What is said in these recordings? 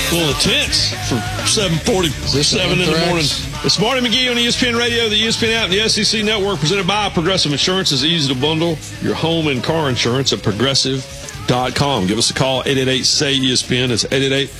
A little intense for 7:47 in the morning. It's Marty McGee on ESPN Radio, the ESPN app, and the SEC Network, presented by Progressive Insurance. It's easy to bundle your home and car insurance at Progressive.com. Give us a call, 888-SAY-ESPN. It's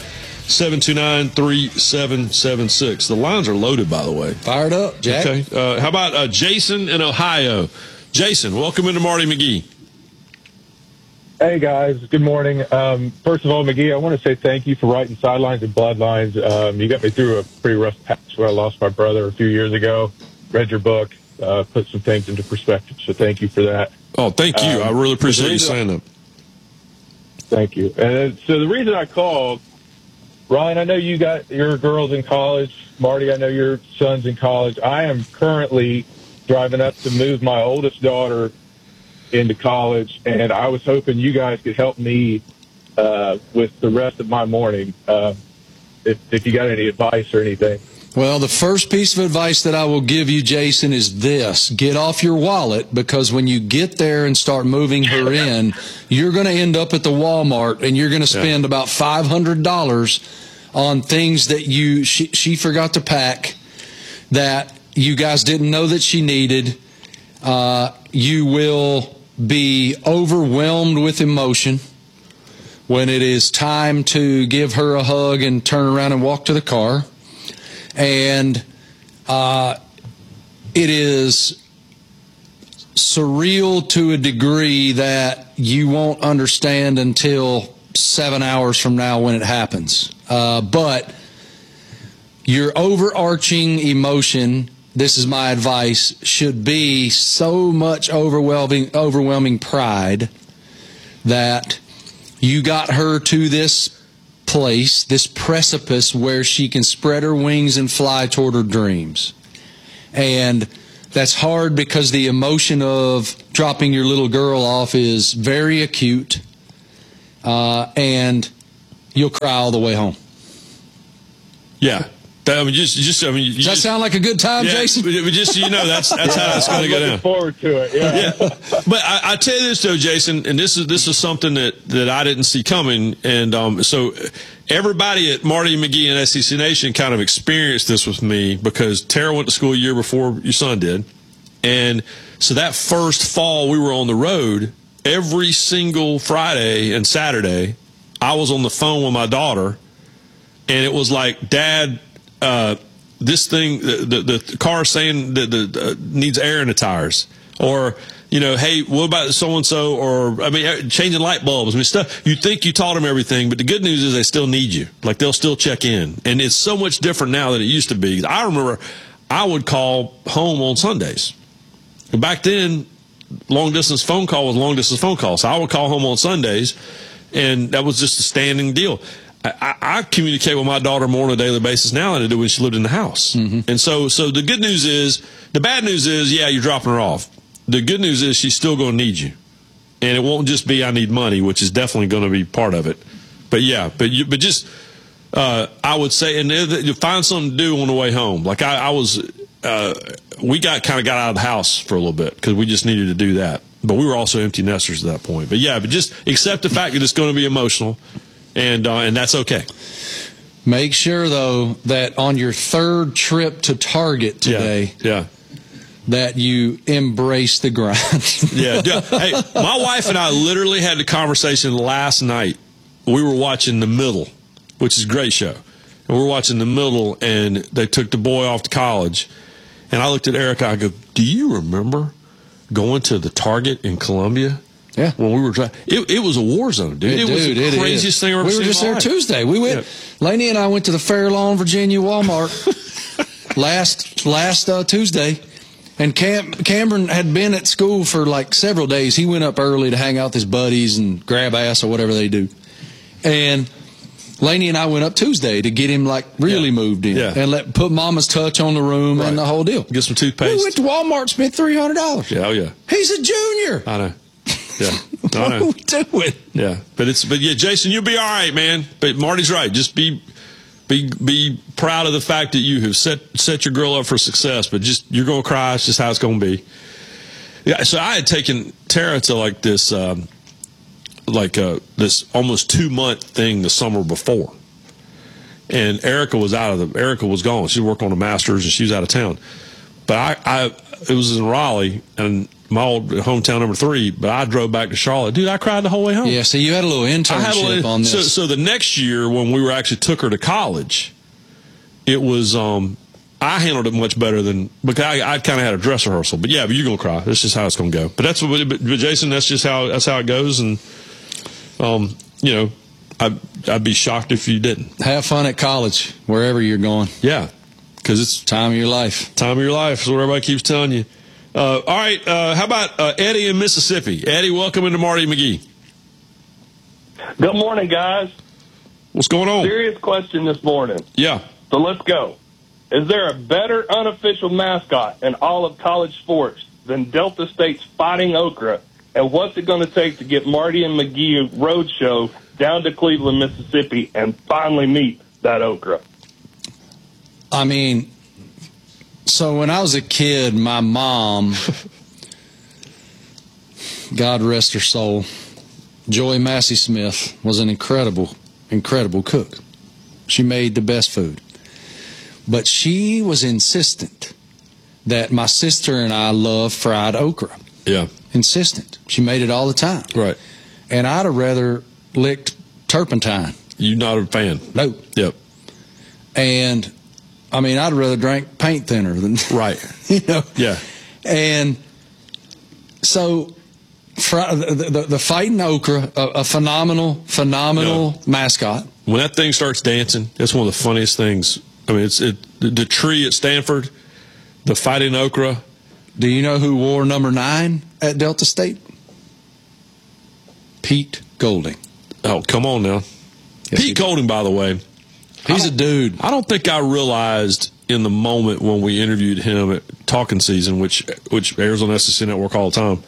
888-729-3776. The lines are loaded, by the way. Fired up, Jack. Okay. How about Jason in Ohio? Jason, welcome into Marty McGee. Hey, guys. Good morning. First of all, McGee, I want to say thank you for writing Sidelines and Bloodlines. You got me through a pretty rough patch where I lost my brother a few years ago. Read your book, put some things into perspective, so thank you for that. Oh, thank you. I really appreciate you saying that. Thank you. And so the reason I called, Ryan, I know you got your girls in college. Marty, I know your son's in college. I am currently driving up to move my oldest daughter into college, and I was hoping you guys could help me with the rest of my morning, if you got any advice or anything. Well, the first piece of advice that I will give you, Jason, is this. Get off your wallet, because when you get there and start moving her in, you're going to end up at the Walmart, and you're going to spend about $500 on things that she forgot to pack, that you guys didn't know that she needed. You will be overwhelmed with emotion when it is time to give her a hug and turn around and walk to the car. And it is surreal to a degree that you won't understand until 7 hours from now when it happens. But your overarching emotion, this is my advice, should be so much overwhelming pride that you got her to this place, this precipice where she can spread her wings and fly toward her dreams. And that's hard because the emotion of dropping your little girl off is very acute, and you'll cry all the way home. Yeah. Does that sound like a good time, Jason? Just so you know, that's how it's going to go down. Looking forward to it. Yeah. But I tell you this though, Jason, and this is something that I didn't see coming, and so everybody at Marty McGee and SEC Nation kind of experienced this with me, because Tara went to school a year before your son did, and so that first fall we were on the road every single Friday and Saturday. I was on the phone with my daughter, and it was like, Dad, this thing, the car saying that needs air in the tires, or, you know, hey, what about so-and-so, or, I mean, changing light bulbs, I mean, stuff. You think you taught them everything, but the good news is they still need you. Like, they'll still check in. And it's so much different now than it used to be. I remember I would call home on Sundays. Back then, long-distance phone call was long-distance phone call. So I would call home on Sundays, and that was just a standing deal. I communicate with my daughter more on a daily basis now than I did when she lived in the house. Mm-hmm. And so the good news is, the bad news is, yeah, you're dropping her off. The good news is she's still going to need you. And it won't just be, I need money, which is definitely going to be part of it. But yeah, but just, I would say, and you find something to do on the way home. Like we got out of the house for a little bit because we just needed to do that. But we were also empty nesters at that point. But yeah, but just accept the fact that it's going to be emotional. And that's okay. Make sure, though, that on your third trip to Target today, that you embrace the grind. Yeah. Hey, my wife and I literally had the conversation last night. We were watching The Middle, which is a great show. And we were watching The Middle, and they took the boy off to college. And I looked at Erica, I go, do you remember going to the Target in Columbia? Yeah, when we were driving, it was a war zone, dude. It was the craziest thing I've ever seen. We were just there Tuesday. We went. Lainey and I went to the Fair Lawn, Virginia Walmart last Tuesday, and Cameron had been at school for like several days. He went up early to hang out with his buddies and grab ass or whatever they do, and Lainey and I went up Tuesday to get him like really moved in and put Mama's touch on the room and the whole deal. Get some toothpaste. We went to Walmart, spent $300. Yeah, oh yeah. He's a junior. I know. Yeah. What are we doing? Yeah. But yeah, Jason, you'll be all right, man. But Marty's right. Just be proud of the fact that you have set your girl up for success, but just, you're going to cry. It's just how it's going to be. Yeah. So I had taken Tara to like this, this almost 2-month thing the summer before. and Erica was gone. She worked on a master's and she was out of town. But it was in Raleigh and my old hometown number 3. But I drove back to Charlotte, dude. I cried the whole way home. Yeah, so you had a little internship on this. So the next year when we actually took her to college, it was I handled it much better than because I kind of had a dress rehearsal. But yeah, but you're gonna cry. That's just how it's gonna go. But Jason, that's just how it goes. And you know, I'd be shocked if you didn't. Have fun at college, wherever you're going. Yeah, because it's time of your life. Time of your life is what everybody keeps telling you. All right, how about Eddie in Mississippi? Eddie, welcome into Marty McGee. Good morning, guys. What's going on? Serious question this morning. Yeah. So let's go. Is there a better unofficial mascot in all of college sports than Delta State's Fighting Okra? And what's it going to take to get Marty and McGee Roadshow down to Cleveland, Mississippi, and finally meet that okra? I mean, so when I was a kid, my mom, God rest her soul, Joy Massey Smith, was an incredible, incredible cook. She made the best food. But she was insistent that my sister and I love fried okra. Yeah. Insistent. She made it all the time. Right. And I'd have rather licked turpentine. You're not a fan? No. Yep. And, I mean, I'd rather drink paint thinner than... Right. You know? Yeah. And so... The Fighting Okra, a phenomenal mascot. When that thing starts dancing, it's one of the funniest things. I mean, the tree at Stanford, the Fighting Okra. Do you know who wore number 9 at Delta State? Pete Golding. Oh, come on now. Yes, Pete Golding, by the way. He's a dude. I don't think I realized in the moment when we interviewed him at Talking Season, which airs on SEC Network all the time.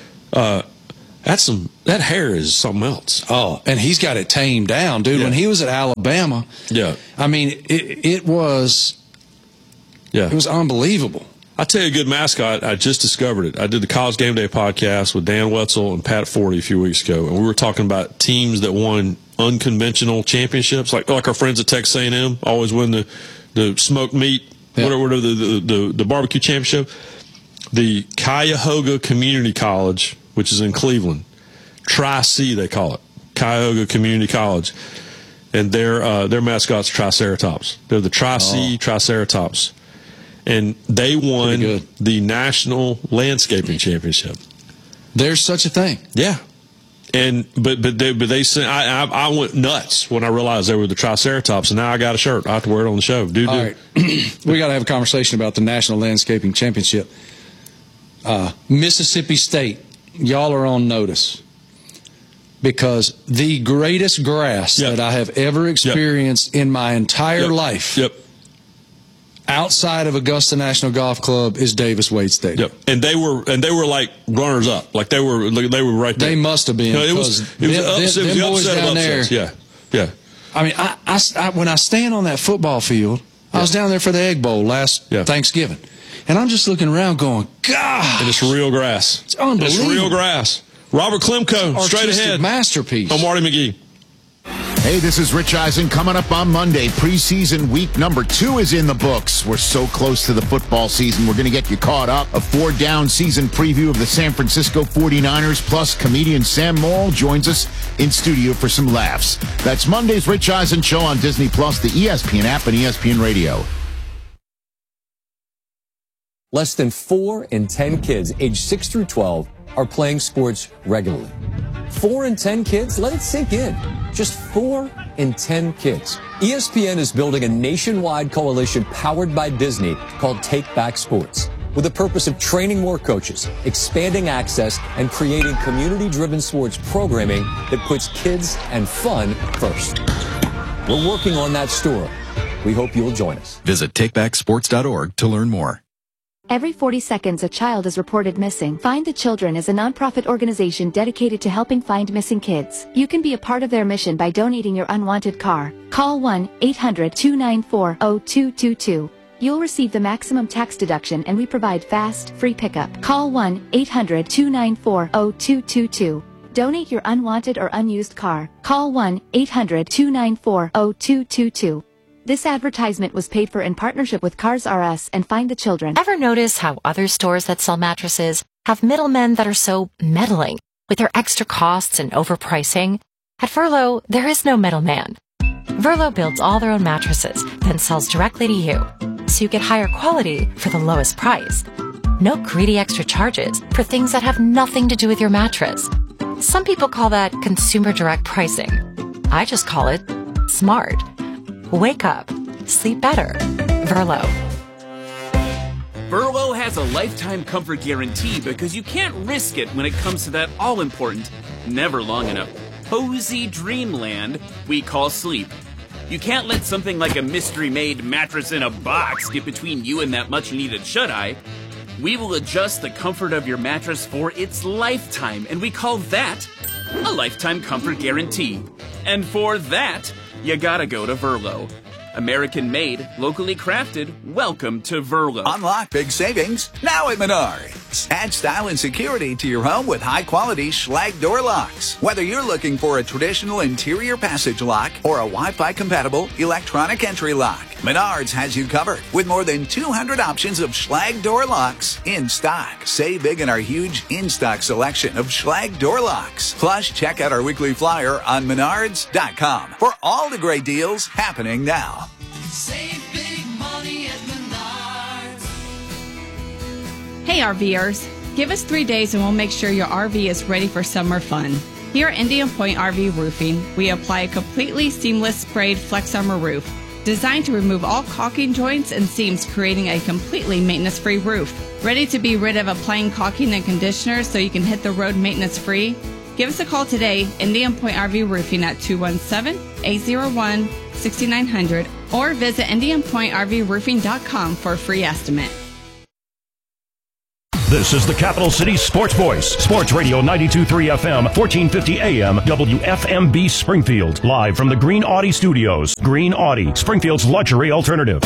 That hair is something else. Oh, and he's got it tamed down, dude. Yeah. When he was at Alabama, yeah, I mean, it was unbelievable. I'll tell you a good mascot. I just discovered it. I did the College Game Day podcast with Dan Wetzel and Pat Forty a few weeks ago, and we were talking about teams that won unconventional championships, like our friends at Texas A&M always win the smoked meat, whatever the barbecue championship. The Cuyahoga Community College, which is in Cleveland, Tri-C they call it, Cuyahoga Community College, and their mascot's Triceratops. They're the Tri-C Triceratops, and they won the National Landscaping Championship. There's such a thing. Yeah, and but they sent. I went nuts when I realized they were the Triceratops, and now I got a shirt. I have to wear it on the show. Dude, all right, we got to have a conversation about the National Landscaping Championship. Mississippi State, y'all are on notice because the greatest grass that I have ever experienced in my entire life outside of Augusta National Golf Club is Davis Wade Stadium. Yep. And they were like runners up. Like they were right there. They must have been. No, it was the boys down there. Yeah. I mean, I when I stand on that football field, I was down there for the Egg Bowl last Thanksgiving. And I'm just looking around going, God. And it's real grass. It's unbelievable. It's real grass. Robert Klemko, straight ahead. Masterpiece. On Marty McGee. Hey, this is Rich Eisen. Coming up on Monday, preseason week number 2 is in the books. We're so close to the football season. We're going to get you caught up. A 4-down season preview of the San Francisco 49ers, plus comedian Sam Morrill joins us in studio for some laughs. That's Monday's Rich Eisen Show on Disney+, the ESPN app, and ESPN Radio. Less than 4 in 10 kids aged 6 through 12 are playing sports regularly. 4 in 10 kids? Let it sink in. Just 4 in 10 kids. ESPN is building a nationwide coalition powered by Disney called Take Back Sports, with the purpose of training more coaches, expanding access, and creating community-driven sports programming that puts kids and fun first. We're working on that story. We hope you'll join us. Visit takebacksports.org to learn more. Every 40 seconds, a child is reported missing. Find the Children is a nonprofit organization dedicated to helping find missing kids. You can be a part of their mission by donating your unwanted car. Call 1-800-294-0222. You'll receive the maximum tax deduction, and we provide fast, free pickup. Call 1-800-294-0222. Donate your unwanted or unused car. Call 1-800-294-0222. This advertisement was paid for in partnership with Cars R Us and Find the Children. Ever notice how other stores that sell mattresses have middlemen that are so meddling with their extra costs and overpricing? At Verlo, there is no middleman. Verlo builds all their own mattresses, then sells directly to you, so you get higher quality for the lowest price. No greedy extra charges for things that have nothing to do with your mattress. Some people call that consumer direct pricing. I just call it smart. Wake up. Sleep better. Verlo. Verlo has a lifetime comfort guarantee because you can't risk it when it comes to that all-important, never long enough, cozy dreamland we call sleep. You can't let something like a mystery-made mattress in a box get between you and that much-needed shut-eye. We will adjust the comfort of your mattress for its lifetime, and we call that a lifetime comfort guarantee. And for that, you gotta go to Verlo. American-made, locally crafted, welcome to Verlo. Unlock big savings now at Menards. Add style and security to your home with high-quality Schlage door locks. Whether you're looking for a traditional interior passage lock or a Wi-Fi compatible electronic entry lock, Menards has you covered with more than 200 options of Schlage door locks in stock. Save big in our huge in-stock selection of Schlage door locks. Plus, check out our weekly flyer on Menards.com for all the great deals happening now. Save big money at Menards. Hey RVers, give us 3 days and we'll make sure your RV is ready for summer fun. Here at Indian Point RV Roofing, we apply a completely seamless sprayed Flex Armor roof designed to remove all caulking joints and seams, creating a completely maintenance-free roof. Ready to be rid of applying caulking and conditioner so you can hit the road maintenance-free? Give us a call today, Indian Point RV Roofing at 217-801-6900 or visit IndianPointRVRoofing.com for a free estimate. This is the Capital City Sports Voice, Sports Radio 92.3 FM, 1450 AM, WFMB Springfield. Live from the Green Audi Studios. Green Audi, Springfield's luxury alternative.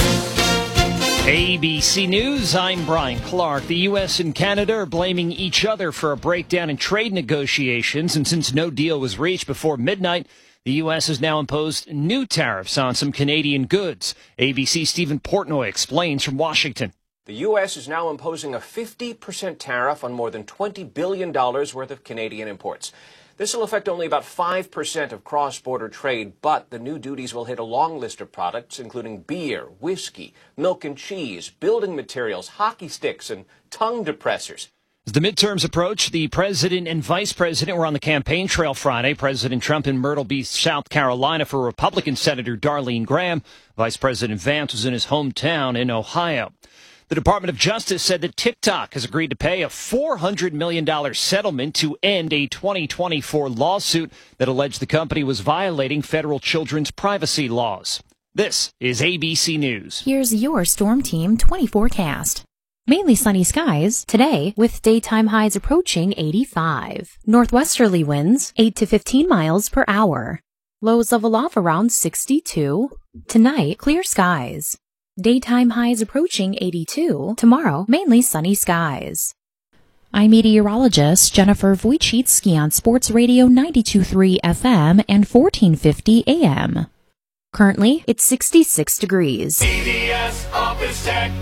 ABC News, I'm Brian Clark. The U.S. and Canada are blaming each other for a breakdown in trade negotiations, and since no deal was reached before midnight, the U.S. has now imposed new tariffs on some Canadian goods. ABC's Stephen Portnoy explains from Washington. The U.S. is now imposing a 50% tariff on more than $20 billion worth of Canadian imports. This will affect only about 5% of cross-border trade, but the new duties will hit a long list of products, including beer, whiskey, milk and cheese, building materials, hockey sticks, and tongue depressors. As the midterms approach, the president and vice president were on the campaign trail Friday. President Trump in Myrtle Beach, South Carolina for Republican Senator Darlene Graham. Vice President Vance was in his hometown in Ohio. The Department of Justice said that TikTok has agreed to pay a $400 million settlement to end a 2024 lawsuit that alleged the company was violating federal children's privacy laws. This is ABC News. Here's your Storm Team 20 forecast. Mainly sunny skies today with daytime highs approaching 85. Northwesterly winds 8 to 15 miles per hour. Lows level off around 62. Tonight, clear skies. Daytime highs approaching 82. Tomorrow, mainly sunny skies. I'm meteorologist Jennifer Wojcicki on Sports Radio 92.3 FM and 1450 AM. Currently, it's 66 degrees. CBS Office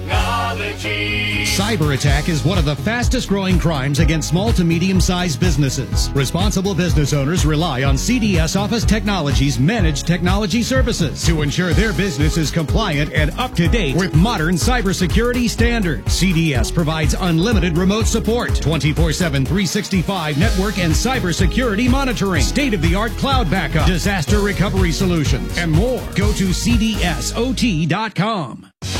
Technology. Cyber attack is one of the fastest growing crimes against small to medium-sized businesses. Responsible business owners rely on CDS Office Technology's managed technology services to ensure their business is compliant and up to date with modern cybersecurity standards. CDS provides unlimited remote support, 24/7, 365 network and cybersecurity monitoring, state-of-the-art cloud backup, disaster recovery solutions, and more. Go to cdsot.com.